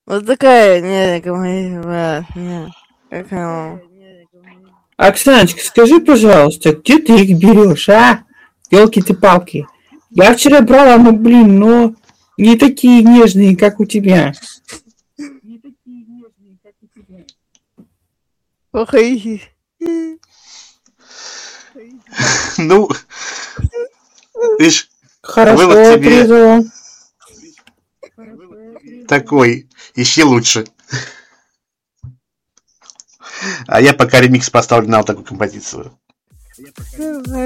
Вот такая, не, не, какая. Оксаночка, скажи, пожалуйста, где ты их берешь, а? Ёлки-ты-палки. Я вчера брала, но не такие нежные, как у тебя. Охай. Ну, видишь, Хорошо, вывод тебе отрезала. такой, ищи лучше. А я пока ремикс поставлю на вот такую композицию.